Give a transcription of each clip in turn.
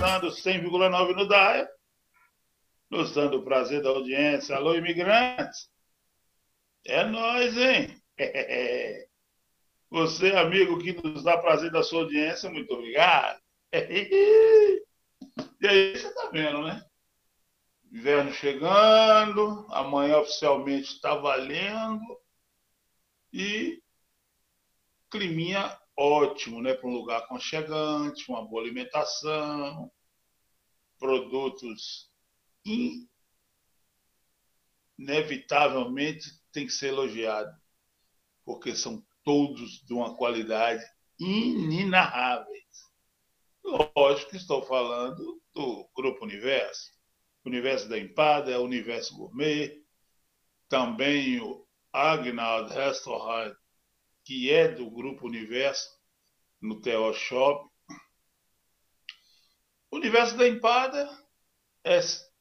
começando 100,9 no DAE, nos dando o prazer da audiência. Alô, imigrantes! É nós, hein? Você, amigo, que nos dá prazer da sua audiência, muito obrigado. E aí, você tá vendo, né? Inverno chegando, amanhã oficialmente está valendo e climinha ótimo, né? Para um lugar aconchegante, uma boa alimentação, produtos inevitavelmente tem que ser elogiado, porque são todos de uma qualidade inenarráveis. Lógico que estou falando do Grupo Universo, Universo da Empada, Universo Gourmet, também o Agnald Restaurant, que é do Grupo Universo, no TO Shop. O Universo da Empada é,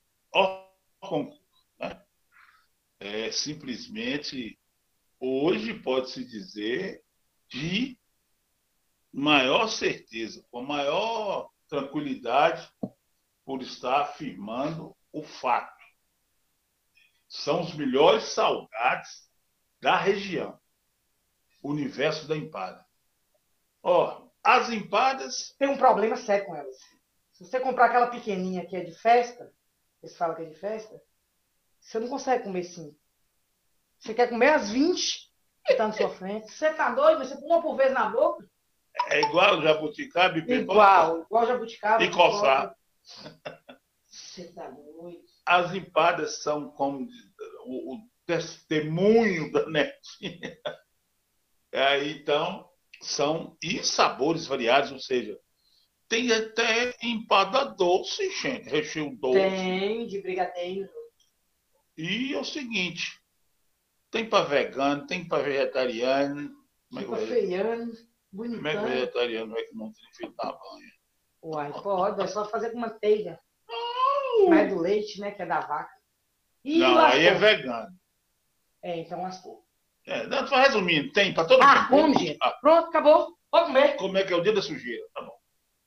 né? É simplesmente, hoje pode-se dizer, de maior certeza, com maior tranquilidade, por estar afirmando o fato. São os melhores salgados da região. Universo da Empada. Ó, as empadas... Tem um problema sério com elas. Se você comprar aquela pequenininha que é de festa, eles falam que é de festa, você não consegue comer 5. Você quer comer as 20 que estão na sua frente. Você tá doido? Você põe uma por vez na boca? É igual jabuticabe e pipoca. Igual jabuticaba E coçar. Você tá doido? As empadas são como o testemunho da netinha. Aí, então, são e sabores variados, ou seja, tem até empada doce, gente, recheio doce. Tem, de brigadeiro. E é o seguinte, tem para vegano, tem para vegetariano. Tem para feiano, bonitão. Como é que vegetariano é que não tem feito na banha? Uai, pode, é só fazer com manteiga. Não é do leite, né, que é da vaca. E não, lascou. Aí é vegano. É, então lascou. Resumindo, tem para todo mundo. Come, gente. Pronto, acabou. Pode comer. Como é que é o dia da sujeira? Tá bom.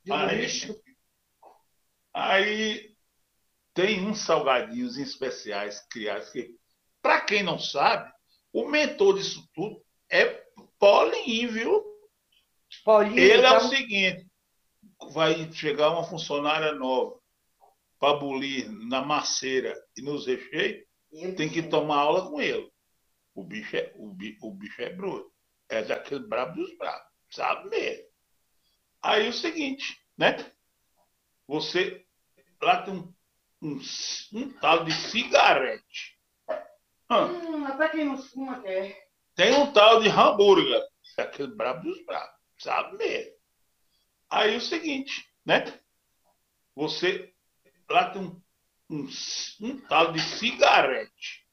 Aí tem uns salgadinhos especiais criados que, para quem não sabe, o mentor disso tudo é Paulinho, viu? Paulinho, ele então... é o seguinte, vai chegar uma funcionária nova para bulir na maceira e nos recheios, tem que tomar aula com ele. O bicho é bruto. É daquele brabo dos bravos. Sabe mesmo. Aí o seguinte, né? Você lá tem um tal de cigarete. Até quem não fuma quer. Tem um tal de hambúrguer. É aquele brabo dos bravos. Sabe mesmo. Aí o seguinte, né? Você lá tem um tal de cigarete.